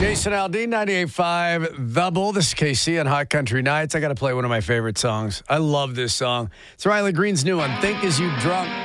Jason Aldean, 98.5 The Bull. This is KC on Hot Country Nights. I got to play one of my favorite songs. I love this song. It's Riley Green's new one, Think As You Drunk.